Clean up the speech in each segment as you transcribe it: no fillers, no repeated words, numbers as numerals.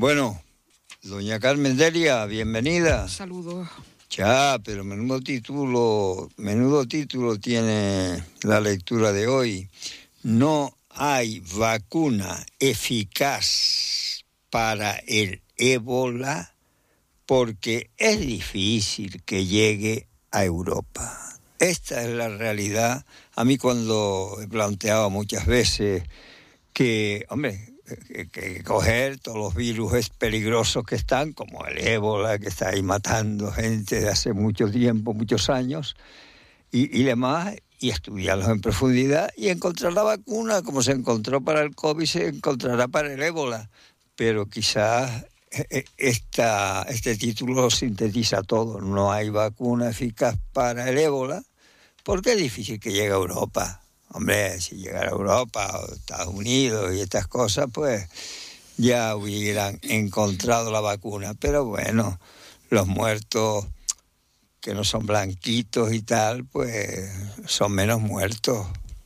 Bueno, doña Carmen Delia, bienvenida. Saludos. Ya, pero menudo título tiene la lectura de hoy. No hay vacuna eficaz para el ébola porque es difícil que llegue a Europa. Esta es la realidad. A mí cuando he planteado muchas veces que, que coger todos los virus peligrosos que están, como el ébola, que está ahí matando gente de hace mucho tiempo, muchos años, y demás, y estudiarlos en profundidad y encontrar la vacuna, como se encontró para el COVID, se encontrará para el ébola. Pero quizás este título sintetiza todo. No hay vacuna eficaz para el ébola porque es difícil que llegue a Europa. Hombre, si llegara a Europa o Estados Unidos y estas cosas, pues ya hubieran encontrado la vacuna. Pero bueno, los muertos que no son blanquitos y tal, pues son menos muertos.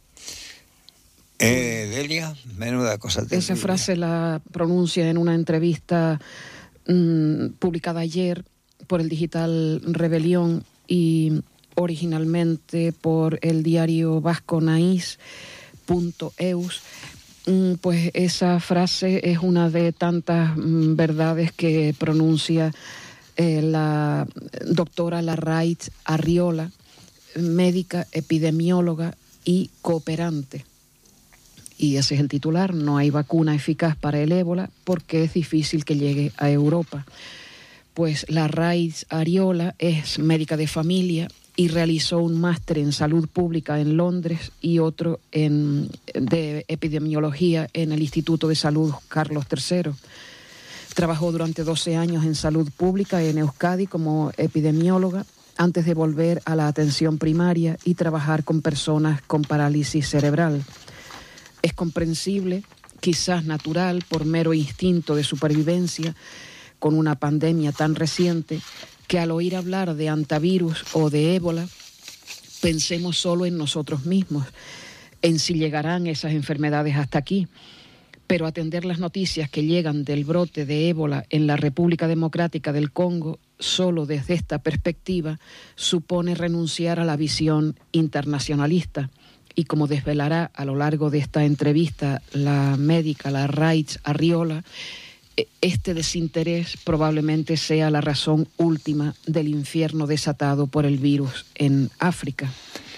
Delia, menuda cosa terrible. Esa frase la pronuncia en una entrevista publicada ayer por el digital Rebelión y originalmente por el diario vasco Naiz.eus. Pues esa frase es una de tantas verdades que pronuncia la doctora Larraitz Arriola, médica, epidemióloga y cooperante. Y ese es el titular: no hay vacuna eficaz para el ébola porque es difícil que llegue a Europa. Pues Larraitz Arriola es médica de familia y realizó un máster en salud pública en Londres y otro de epidemiología en el Instituto de Salud Carlos III. Trabajó durante 12 años en salud pública en Euskadi como epidemióloga antes de volver a la atención primaria y trabajar con personas con parálisis cerebral. Es comprensible, quizás natural, por mero instinto de supervivencia, con una pandemia tan reciente, que al oír hablar de antivirus o de ébola, pensemos solo en nosotros mismos, en si llegarán esas enfermedades hasta aquí. Pero atender las noticias que llegan del brote de ébola en la República Democrática del Congo, solo desde esta perspectiva, supone renunciar a la visión internacionalista. Y como desvelará a lo largo de esta entrevista la médica Larraitz Arriola, este desinterés probablemente sea la razón última del infierno desatado por el virus en África.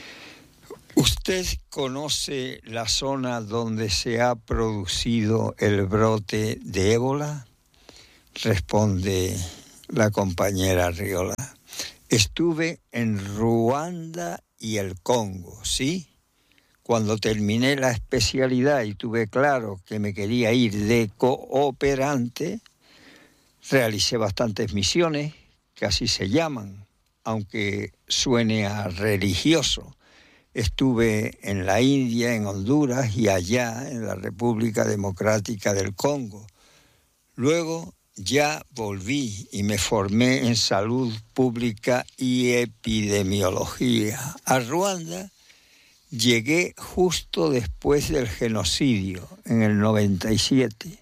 ¿Usted conoce la zona donde se ha producido el brote de ébola? Responde la compañera Arriola. Estuve en Ruanda y el Congo, ¿sí? Cuando terminé la especialidad y tuve claro que me quería ir de cooperante, realicé bastantes misiones, que así se llaman, aunque suene a religioso. Estuve en la India, en Honduras y allá en la República Democrática del Congo. Luego ya volví y me formé en salud pública y epidemiología. A Ruanda llegué justo después del genocidio, en el 97.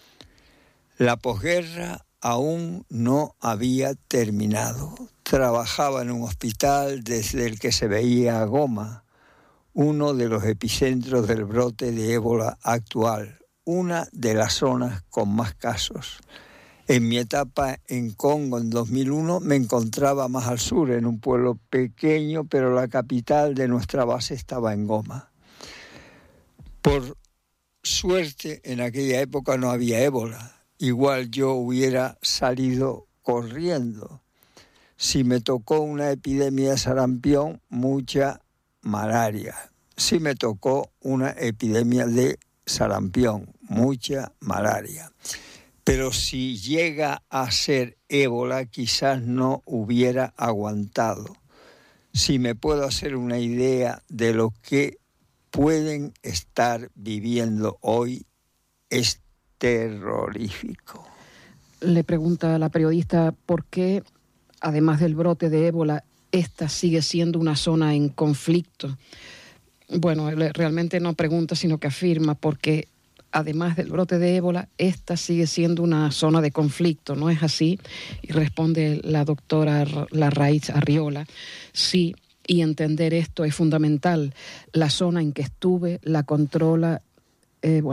La posguerra aún no había terminado. Trabajaba en un hospital desde el que se veía Goma, uno de los epicentros del brote de ébola actual, una de las zonas con más casos. En mi etapa en Congo en 2001 me encontraba más al sur, en un pueblo pequeño, pero la capital de nuestra base estaba en Goma. Por suerte, en aquella época no había ébola. Igual yo hubiera salido corriendo. Si me tocó una epidemia de sarampión, mucha malaria. Si me tocó una epidemia de sarampión, mucha malaria. Pero si llega a ser ébola, quizás no hubiera aguantado. Si me puedo hacer una idea de lo que pueden estar viviendo hoy, es terrorífico. Le pregunta a la periodista por qué, además del brote de ébola, esta sigue siendo una zona en conflicto. Bueno, realmente no pregunta, sino que afirma, porque además del brote de ébola, esta sigue siendo una zona de conflicto, ¿no es así? Y responde la doctora Larraitz Arriola, sí, y entender esto es fundamental. La zona en que estuve la controla el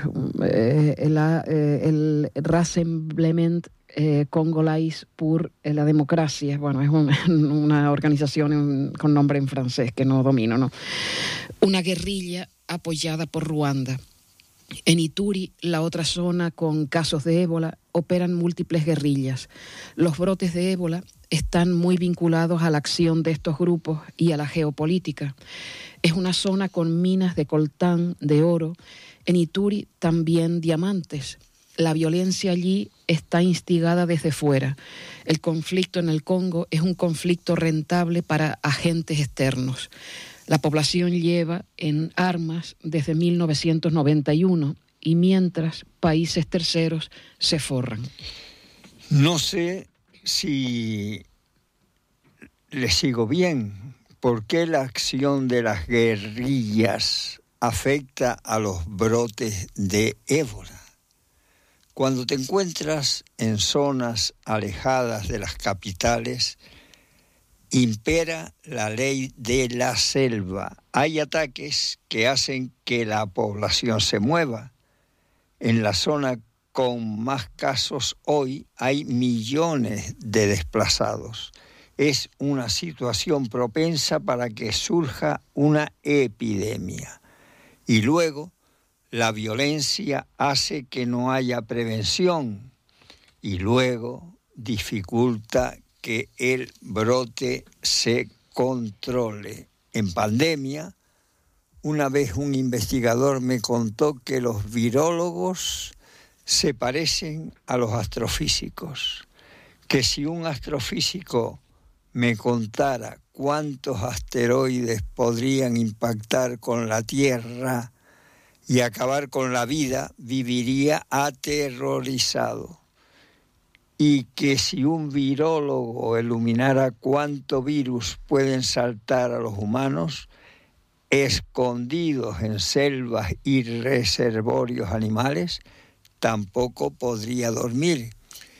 Rassemblement Congolais pour la Democracia. Bueno, es una organización con nombre en francés que no domino, ¿no? Una guerrilla apoyada por Ruanda. En Ituri, la otra zona con casos de ébola, operan múltiples guerrillas. Los brotes de ébola están muy vinculados a la acción de estos grupos y a la geopolítica. Es una zona con minas de coltán, de oro. En Ituri también diamantes. La violencia allí está instigada desde fuera. El conflicto en el Congo es un conflicto rentable para agentes externos. La población lleva en armas desde 1991 y mientras países terceros se forran. No sé si le sigo bien. ¿Por qué la acción de las guerrillas afecta a los brotes de ébola? Cuando te encuentras en zonas alejadas de las capitales, impera la ley de la selva. Hay ataques que hacen que la población se mueva. En la zona con más casos hoy hay millones de desplazados. Es una situación propensa para que surja una epidemia. Y luego, la violencia hace que no haya prevención. Y luego, dificulta que el brote se controle. En pandemia, una vez un investigador me contó que los virólogos se parecen a los astrofísicos, que si un astrofísico me contara cuántos asteroides podrían impactar con la Tierra y acabar con la vida, viviría aterrorizado. Y que si un virólogo iluminara cuántos virus pueden saltar a los humanos, escondidos en selvas y reservorios animales, tampoco podría dormir.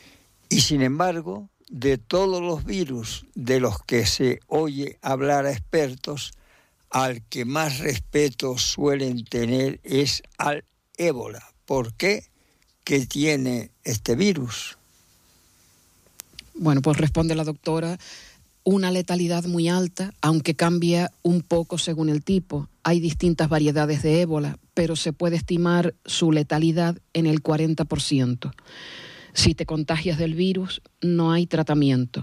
Y sin embargo, de todos los virus de los que se oye hablar a expertos, al que más respeto suelen tener es al ébola. ¿Por qué? ¿Qué tiene este virus? Bueno, pues responde la doctora, una letalidad muy alta, aunque cambia un poco según el tipo. Hay distintas variedades de ébola, pero se puede estimar su letalidad en el 40%. Si te contagias del virus, no hay tratamiento.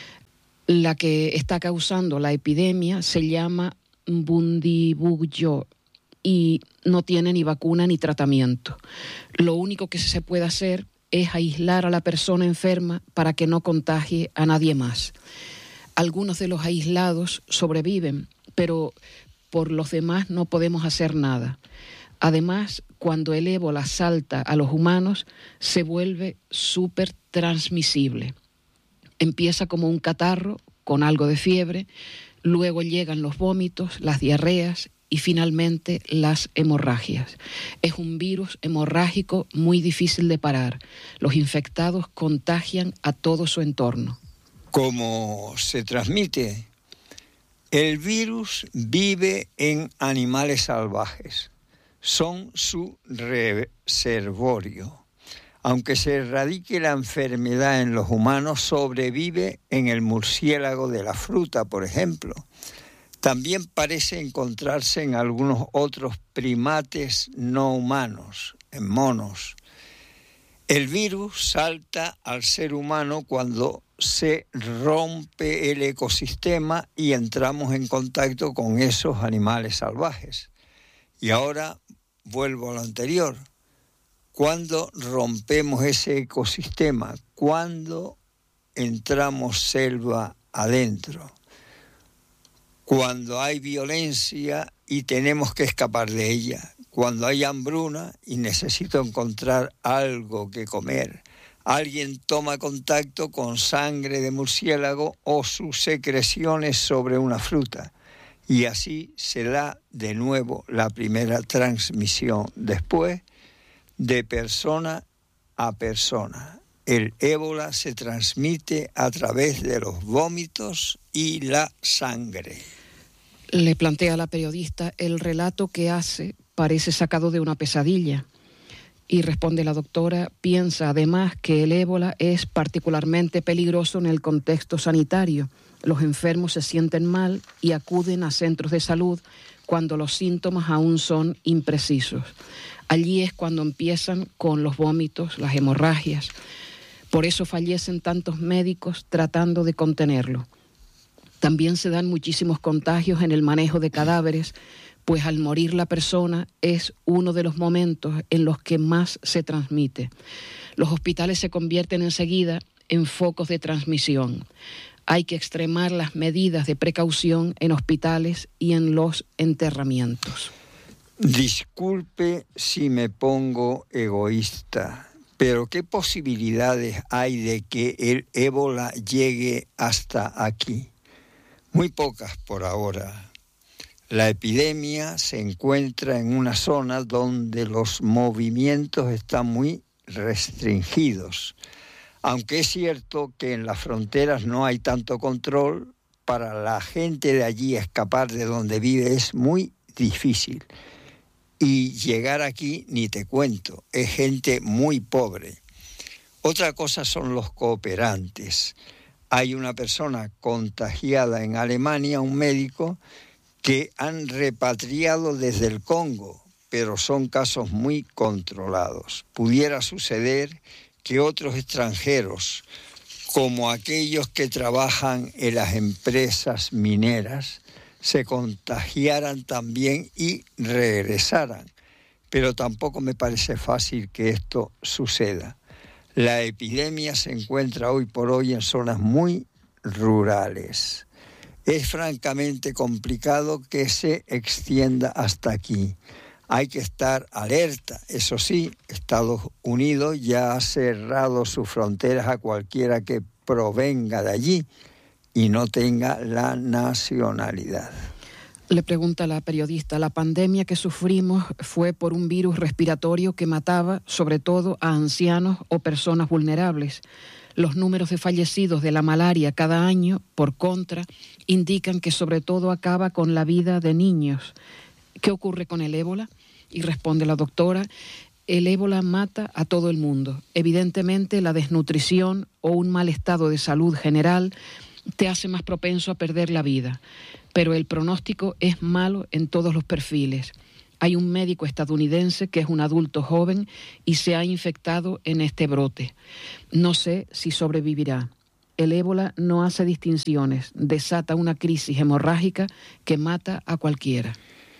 La que está causando la epidemia se llama Bundibugyo y no tiene ni vacuna ni tratamiento. Lo único que se puede hacer es aislar a la persona enferma para que no contagie a nadie más. Algunos de los aislados sobreviven, pero por los demás no podemos hacer nada. Además, cuando el ébola salta a los humanos, se vuelve súper transmisible. Empieza como un catarro con algo de fiebre, luego llegan los vómitos, las diarreas y finalmente las hemorragias. Es un virus hemorrágico muy difícil de parar. Los infectados contagian a todo su entorno. ¿Cómo se transmite? El virus vive en animales salvajes. Son su reservorio. Aunque se erradique la enfermedad en los humanos, sobrevive en el murciélago de la fruta, por ejemplo. También parece encontrarse en algunos otros primates no humanos, en monos. El virus salta al ser humano cuando se rompe el ecosistema y entramos en contacto con esos animales salvajes. Y ahora vuelvo a lo anterior. ¿Cuándo rompemos ese ecosistema? ¿Cuándo entramos selva adentro? Cuando hay violencia y tenemos que escapar de ella, cuando hay hambruna y necesito encontrar algo que comer, alguien toma contacto con sangre de murciélago o sus secreciones sobre una fruta y así se da de nuevo la primera transmisión. Después de persona a persona. El ébola se transmite a través de los vómitos y la sangre. Le plantea a la periodista: el relato que hace parece sacado de una pesadilla. Y responde la doctora: piensa además que el ébola es particularmente peligroso en el contexto sanitario. Los enfermos se sienten mal y acuden a centros de salud cuando los síntomas aún son imprecisos. Allí es cuando empiezan con los vómitos, las hemorragias. Por eso fallecen tantos médicos tratando de contenerlo. También se dan muchísimos contagios en el manejo de cadáveres, pues al morir la persona es uno de los momentos en los que más se transmite. Los hospitales se convierten enseguida en focos de transmisión. Hay que extremar las medidas de precaución en hospitales y en los enterramientos. Disculpe si me pongo egoísta, pero ¿qué posibilidades hay de que el ébola llegue hasta aquí? Muy pocas por ahora. La epidemia se encuentra en una zona donde los movimientos están muy restringidos. Aunque es cierto que en las fronteras no hay tanto control, para la gente de allí escapar de donde vive es muy difícil. Y llegar aquí, ni te cuento, es gente muy pobre. Otra cosa son los cooperantes. Hay una persona contagiada en Alemania, un médico, que han repatriado desde el Congo, pero son casos muy controlados. Pudiera suceder que otros extranjeros, como aquellos que trabajan en las empresas mineras, se contagiaran también y regresaran. Pero tampoco me parece fácil que esto suceda. La epidemia se encuentra hoy por hoy en zonas muy rurales. Es francamente complicado que se extienda hasta aquí. Hay que estar alerta. Eso sí, Estados Unidos ya ha cerrado sus fronteras a cualquiera que provenga de allí y no tenga la nacionalidad. Le pregunta la periodista: la pandemia que sufrimos fue por un virus respiratorio que mataba sobre todo a ancianos o personas vulnerables. Los números de fallecidos de la malaria cada año, por contra, indican que sobre todo acaba con la vida de niños. ¿Qué ocurre con el ébola? Y responde la doctora: el ébola mata a todo el mundo. Evidentemente, la desnutrición o un mal estado de salud general te hace más propenso a perder la vida. Pero el pronóstico es malo en todos los perfiles. Hay un médico estadounidense que es un adulto joven y se ha infectado en este brote. No sé si sobrevivirá. El ébola no hace distinciones, desata una crisis hemorrágica que mata a cualquiera.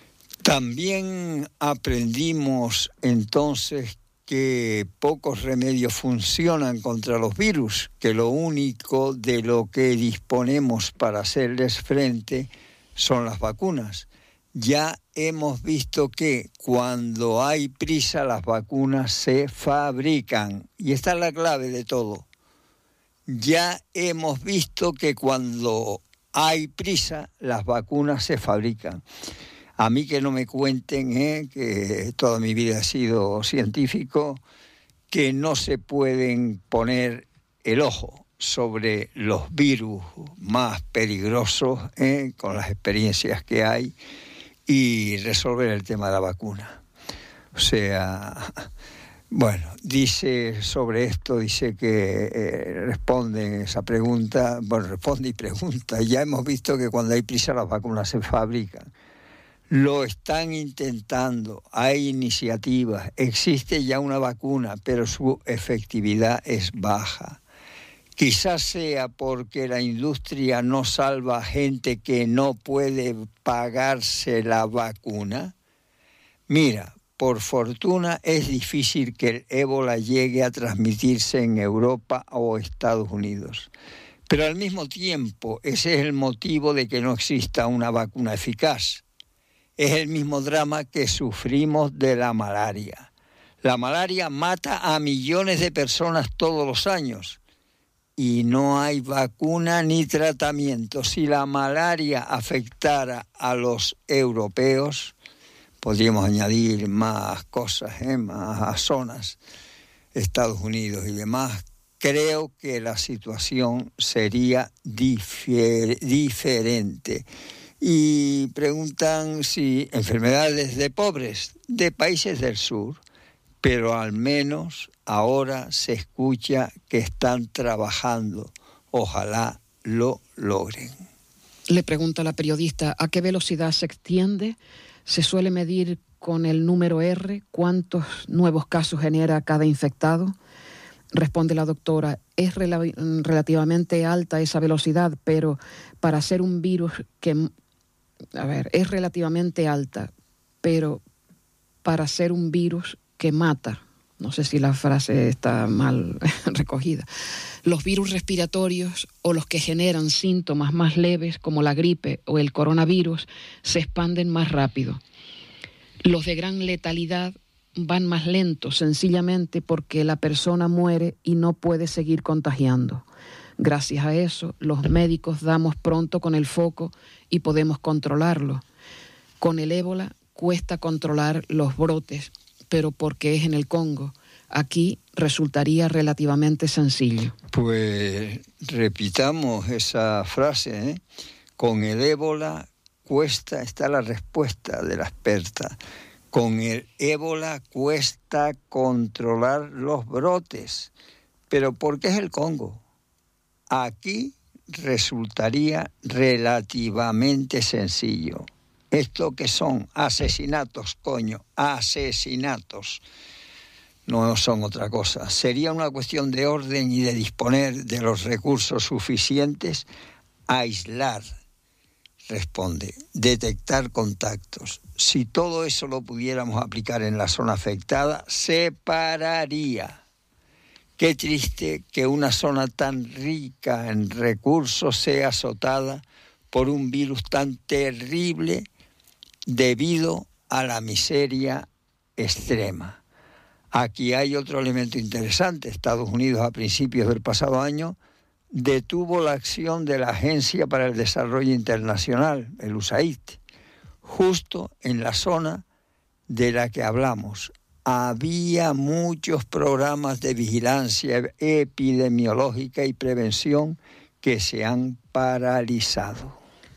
También aprendimos entonces que pocos remedios funcionan contra los virus, que lo único de lo que disponemos para hacerles frente son las vacunas. Ya hemos visto que cuando hay prisa las vacunas se fabrican, y esta es la clave de todo. Ya hemos visto que cuando hay prisa las vacunas se fabrican. A mí que no me cuenten, que toda mi vida he sido científico, que no se pueden poner el ojo sobre los virus más peligrosos, con las experiencias que hay, y resolver el tema de la vacuna. O sea, bueno, dice sobre esto, dice que responde esa pregunta, bueno, responde y pregunta. Ya hemos visto que cuando hay prisa las vacunas se fabrican. Lo están intentando, hay iniciativas, existe ya una vacuna, pero su efectividad es baja. Quizás sea porque la industria no salva a gente que no puede pagarse la vacuna. Mira, por fortuna es difícil que el ébola llegue a transmitirse en Europa o Estados Unidos. Pero al mismo tiempo, ese es el motivo de que no exista una vacuna eficaz. Es el mismo drama que sufrimos de la malaria. La malaria mata a millones de personas todos los años y no hay vacuna ni tratamiento. Si la malaria afectara a los europeos, podríamos añadir más cosas, más zonas, Estados Unidos y demás, creo que la situación sería diferente. Y preguntan si enfermedades de pobres, de países del sur, pero al menos ahora se escucha que están trabajando. Ojalá lo logren. Le pregunta la periodista, ¿a qué velocidad se extiende? ¿Se suele medir con el número R cuántos nuevos casos genera cada infectado? Responde la doctora, es relativamente alta esa velocidad, pero para ser un virus que... es relativamente alta, pero para ser un virus que mata, no sé si la frase está mal recogida, los virus respiratorios o los que generan síntomas más leves como la gripe o el coronavirus se expanden más rápido. Los de gran letalidad van más lentos, sencillamente porque la persona muere y no puede seguir contagiando. Gracias a eso, los médicos damos pronto con el foco y podemos controlarlo. Con el ébola cuesta controlar los brotes, pero porque es en el Congo. Aquí resultaría relativamente sencillo. Pues repitamos esa frase, ¿eh? Con el ébola cuesta, está la respuesta de la experta, con el ébola cuesta controlar los brotes, pero ¿por qué es el Congo? Aquí resultaría relativamente sencillo. Esto que son asesinatos, asesinatos, no son otra cosa. Sería una cuestión de orden y de disponer de los recursos suficientes, aislar, responde, detectar contactos. Si todo eso lo pudiéramos aplicar en la zona afectada, se pararía. Qué triste que una zona tan rica en recursos sea azotada por un virus tan terrible debido a la miseria extrema. Aquí hay otro elemento interesante. Estados Unidos, a principios del pasado año, detuvo la acción de la Agencia para el Desarrollo Internacional, el USAID, justo en la zona de la que hablamos. Había muchos programas de vigilancia epidemiológica y prevención que se han paralizado.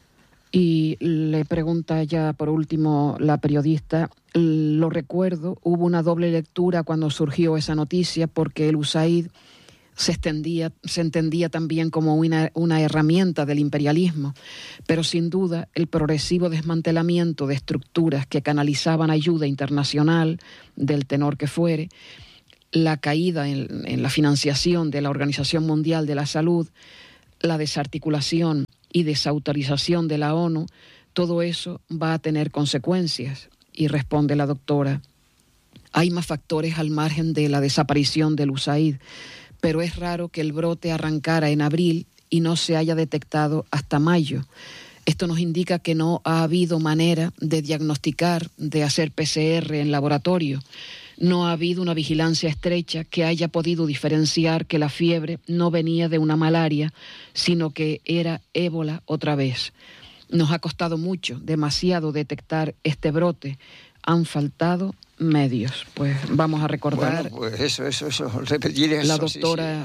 Y le pregunta ya por último la periodista, lo recuerdo, hubo una doble lectura cuando surgió esa noticia porque el USAID se entendía también como una herramienta del imperialismo, pero sin duda el progresivo desmantelamiento de estructuras que canalizaban ayuda internacional, del tenor que fuere, la caída en la financiación de la Organización Mundial de la Salud, la desarticulación y desautorización de la ONU, todo eso va a tener consecuencias. Y responde la doctora, hay más factores al margen de la desaparición del USAID, pero es raro que el brote arrancara en abril y no se haya detectado hasta mayo. Esto nos indica que no ha habido manera de diagnosticar, de hacer PCR en laboratorio. No ha habido una vigilancia estrecha que haya podido diferenciar que la fiebre no venía de una malaria, sino que era ébola otra vez. Nos ha costado mucho, demasiado detectar este brote. Han faltado medios. Pues vamos a recordar... Bueno, pues eso, repetir eso. La doctora... Sí.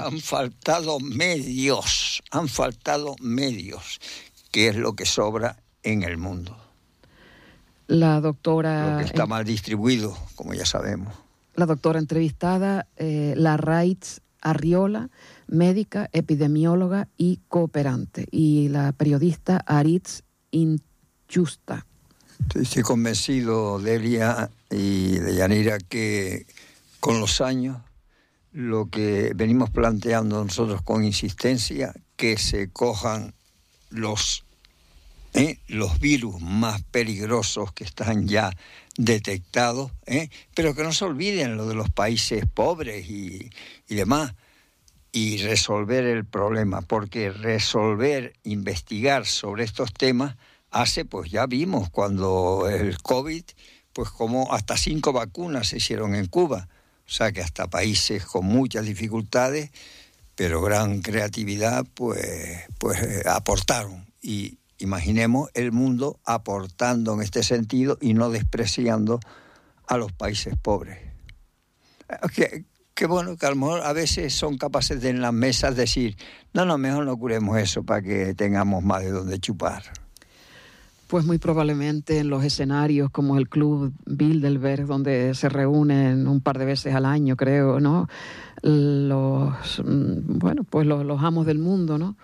Han faltado medios, que es lo que sobra en el mundo. La doctora... Lo que está mal distribuido, como ya sabemos. La doctora entrevistada, Larraitz Arriola, médica, epidemióloga y cooperante. Y la periodista Aritz Injusta. Estoy convencido, Delia y de Yanira, que con los años lo que venimos planteando nosotros con insistencia, que se cojan los virus más peligrosos que están ya detectados, pero que no se olviden lo de los países pobres y demás, y resolver el problema, porque investigar sobre estos temas pues ya vimos cuando el COVID, pues como hasta 5 vacunas se hicieron en Cuba, o sea que hasta países con muchas dificultades, pero gran creatividad, pues aportaron. Y imaginemos el mundo aportando en este sentido y no despreciando a los países pobres. Que bueno, que a lo mejor a veces son capaces de en las mesas decir, no, mejor no curemos eso para que tengamos más de donde chupar. Pues muy probablemente en los escenarios como el Club Bilderberg, donde se reúnen un par de veces al año, creo, ¿no? Los amos del mundo, ¿no?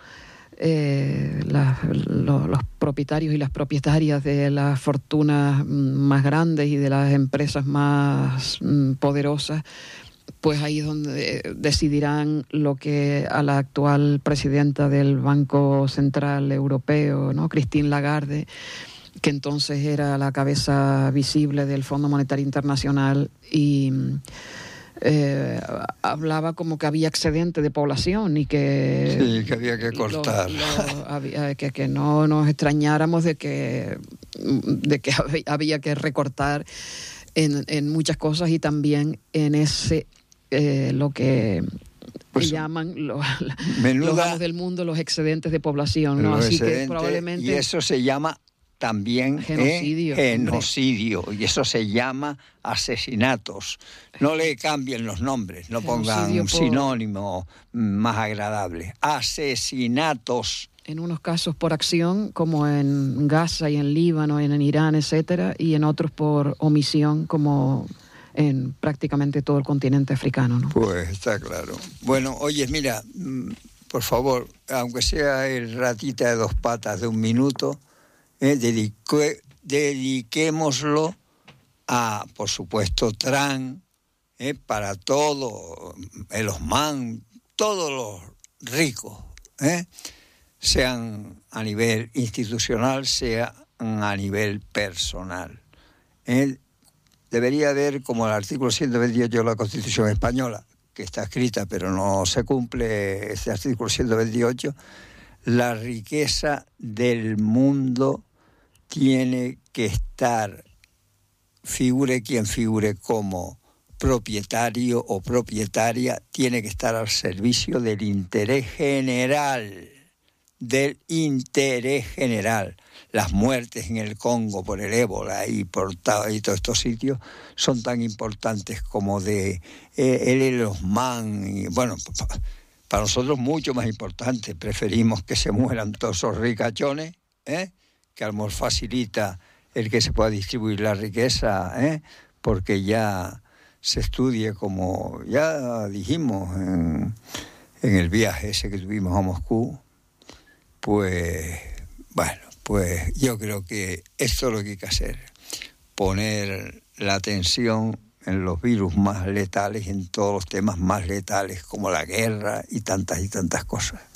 Los propietarios y las propietarias de las fortunas más grandes y de las empresas más poderosas, pues ahí es donde decidirán lo que a la actual presidenta del Banco Central Europeo, ¿no? Christine Lagarde, que entonces era la cabeza visible del Fondo Monetario Internacional, y hablaba como que había excedente de población y que... Sí, que había que cortar. Que no nos extrañáramos de que había que recortar en muchas cosas, y también en ese lo que llaman los amos del mundo, los excedentes de población, ¿no? Así que probablemente... Y eso se llama también genocidio, y eso se llama asesinatos. No le cambien los nombres, no pongan un sinónimo más agradable. Asesinatos. En unos casos por acción, como en Gaza y en Líbano, en Irán, etcétera, y en otros por omisión, como en prácticamente todo el continente africano, ¿no? Pues está claro. Bueno, oye, mira, por favor, aunque sea el ratita de 2 patas de 1 minuto, dediquémoslo a, por supuesto, Trump, para todo, el Osman, todos los ricos, sean a nivel institucional, sean a nivel personal. Debería haber, como el artículo 128 de la Constitución Española, que está escrita pero no se cumple, este artículo 128, la riqueza del mundo tiene que estar, figure quien figure como propietario o propietaria, tiene que estar al servicio del interés general, Las muertes en el Congo por el ébola y por todos estos sitios son tan importantes como de el Osman, y bueno, para nosotros mucho más importante. Preferimos que se mueran todos esos ricachones, que a lo mejor facilita el que se pueda distribuir la riqueza, porque ya se estudie, como ya dijimos en el viaje ese que tuvimos a Moscú. Pues bueno, pues yo creo que esto es lo que hay que hacer, poner la atención en los virus más letales, en todos los temas más letales, como la guerra y tantas cosas.